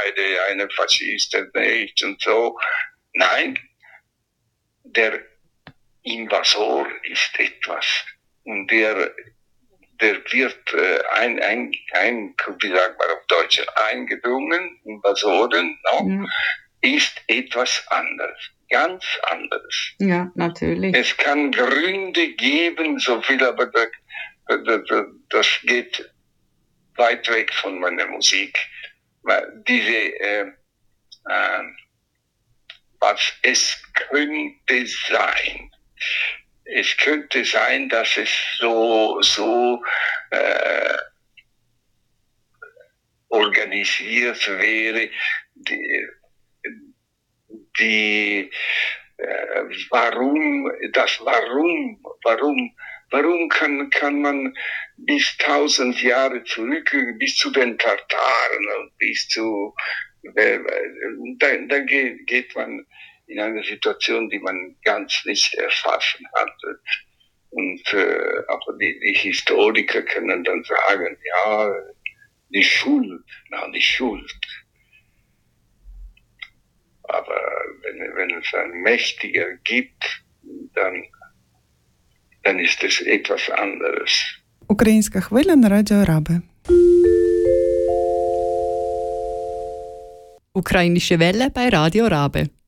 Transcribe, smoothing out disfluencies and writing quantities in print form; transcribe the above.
beide eine Faschist, der nicht und so. Nein, der Invasor ist etwas. Und der wird wie sagt man auf Deutsch, eingedrungen, Invasoren, no? Ist etwas anderes. Ganz anderes. Ja, natürlich. Es kann Gründe geben, so viel, aber das geht weit weg von meiner Musik. Was es könnte sein. Es könnte sein, dass es so organisiert wäre, warum kann man bis 1000 Jahre zurück, bis zu den Tartaren und bis zu, dann geht man in eine Situation, die man ganz nicht erfassen hat. Und aber die Historiker können dann sagen, ja, die Schuld. Aber wenn es einen Mächtiger gibt, dann ist es etwas anderes. Українська хвиля на Радіо Раби. Ukrainische Welle bei Radio Rabe.